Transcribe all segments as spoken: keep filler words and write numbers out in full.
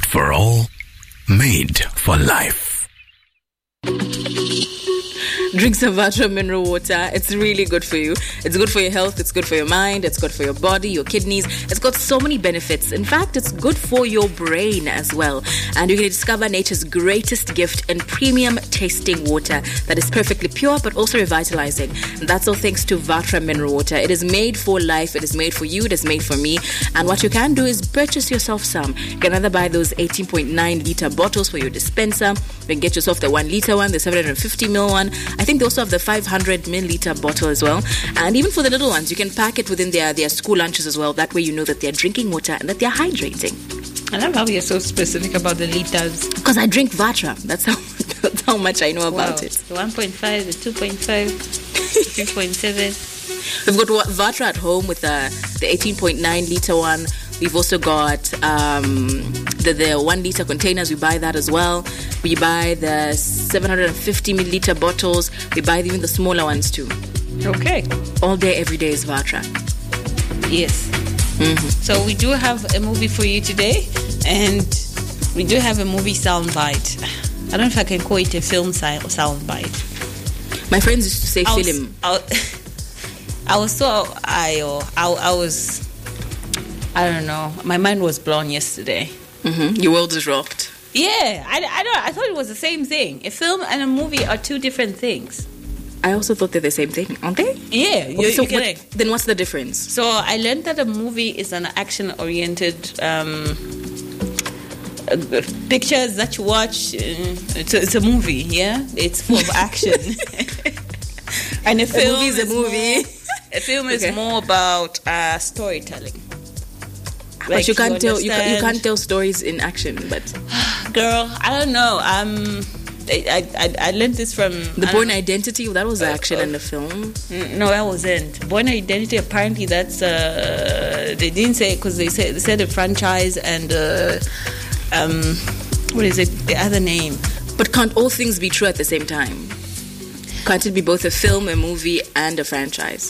for all, made for life. Drink some Vatra mineral water. It's really good for you. It's good for your health. It's good for your mind. It's good for your body, your kidneys. It's got so many benefits. In fact, it's good for your brain as well. And you can discover nature's greatest gift in premium tasting water that is perfectly pure but also revitalizing. And that's all thanks to Vatra mineral water. It is made for life. It is made for you. It is made for me. And what you can do is purchase yourself some. You can either buy those eighteen point nine litre bottles for your dispenser. You can get yourself the one litre one, the seven hundred fifty milliliter one. I think they also have the five hundred milliliter bottle as well. And even for the little ones, you can pack it within their, their school lunches as well. That way you know that they're drinking water and that they're hydrating. I love how you're so specific about the liters. Because I drink Vatra. That's how, that's how much I know about wow. it. The one point five, the two point five, three point seven. We've got Vatra at home with the, the eighteen point nine litre one. We've also got um, the, the one litre containers. We buy that as well. We buy the seven hundred fifty milliliter bottles. We buy even the smaller ones too. Okay. All day, every day is Vatra. Yes. Mm-hmm. So we do have a movie for you today, and we do have a movie soundbite. I don't know if I can call it a film soundbite. My friends used to say I film. Was, I, was, I was so I, I I was I don't know. My mind was blown yesterday. Mm-hmm. Your world is rocked. Yeah, I, I don't. I thought it was the same thing. A film and a movie are two different things. I also thought they're the same thing, aren't they? Yeah. Okay, so you're what, then what's the difference? So I learned that a movie is an action-oriented um, uh, pictures that you watch. Uh, it's, a, it's a movie, yeah. It's full of action. And a film a movie is a movie. More, a film is okay. more about uh, storytelling. But like you can't you tell you, can, you can't tell stories in action. But girl, I don't know. Um, I I I learned this from The Bourne Identity. That was uh, action uh, in the film. No, that wasn't. Bourne Identity. Apparently, that's uh, they didn't say because they said they said a franchise and uh, um, what is it? The other name. But can't all things be true at the same time? Can't it be both a film, a movie, and a franchise?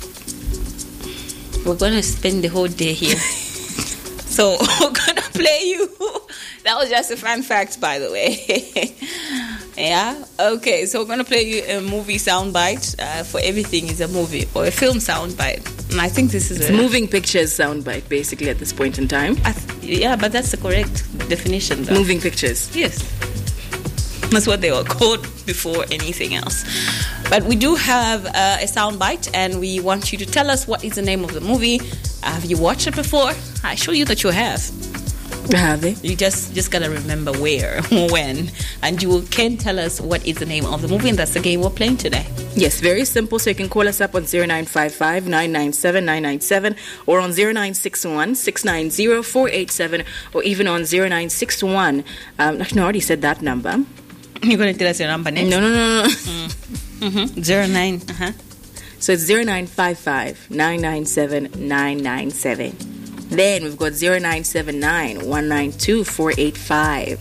We're gonna spend the whole day here. So we're gonna play you. That was just a fun fact, by the way. Yeah. Okay. So we're gonna play you a movie soundbite. Uh, for everything is a movie or a film soundbite, and I think this is it's a moving pictures soundbite basically at this point in time. I th- yeah, but that's the correct definition. Though. Moving pictures. Yes. That's what they were called before anything else. But we do have uh, a soundbite, and we want you to tell us what is the name of the movie. Have you watched it before? I assure you that you have. Have they? You just just gotta remember where, when, and you can tell us what is the name of the movie, and that's the game we're playing today. Yes, very simple. So you can call us up on zero nine five five, nine nine seven, nine nine seven or on zero nine six one, six nine zero, four eight seven or even on zero nine six one. Um, actually, I already said that number. You're going to tell us your number next? No, no, no, no. Mm. Mm-hmm. Zero nine. Uh-huh. So it's zero nine five five, nine nine seven, nine nine seven. Then we've got zero nine seven nine, one nine two, four eight five.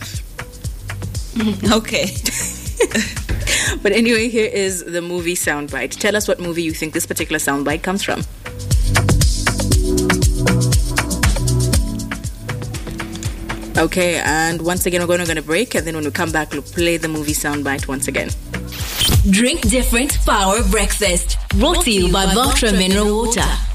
Okay. But anyway, here is the movie soundbite. Tell us what movie you think this particular soundbite comes from. Okay, and once again, we're going to, going to break, and then when we come back, we'll play the movie soundbite once again. Drink different, power breakfast. Brought to you by Vatra Mineral Water.